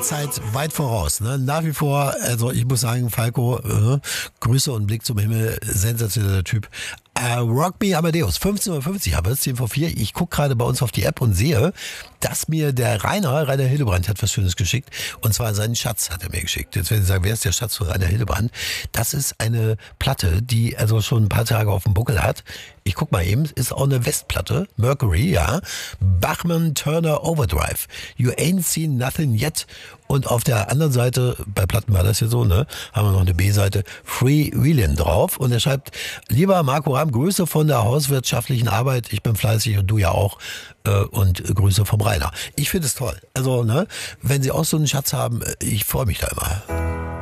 Zeit weit voraus. Ne? Nach wie vor, also ich muss sagen, Falco, Grüße und Blick zum Himmel, sensationeller Typ. Rock Me Amadeus, 15:50 habe es, 10 vor 4. Ich gucke gerade bei uns auf die App und sehe, dass mir der Rainer Hildebrand hat was Schönes geschickt. Und zwar seinen Schatz hat er mir geschickt. Jetzt werden Sie sagen, wer ist der Schatz von Rainer Hildebrand? Das ist eine Platte, die also schon ein paar Tage auf dem Buckel hat. Ich guck mal eben, ist auch eine Westplatte, Mercury, ja. Bachman Turner Overdrive. You ain't seen nothing yet. Und auf der anderen Seite, bei Platten war das ja so, ne, haben wir noch eine B-Seite, Free Wheelin' drauf. Und er schreibt, lieber Marco Rahm, Grüße von der hauswirtschaftlichen Arbeit. Ich bin fleißig und du ja auch. Und Grüße vom Rainer. Ich finde es toll. Also, ne, wenn Sie auch so einen Schatz haben, ich freue mich da immer.